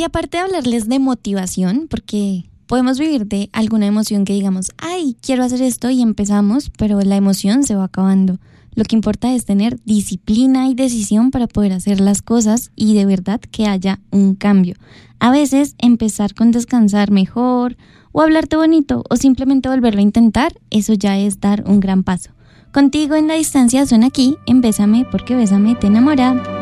aparte de hablarles de motivación, porque podemos vivir de alguna emoción que digamos, ay, quiero hacer esto y empezamos, pero la emoción se va acabando. Lo que importa es tener disciplina y decisión para poder hacer las cosas y de verdad que haya un cambio. A veces empezar con descansar mejor o hablarte bonito o simplemente volverlo a intentar, eso ya es dar un gran paso. Contigo en la distancia suena aquí en Bésame porque Bésame te enamora.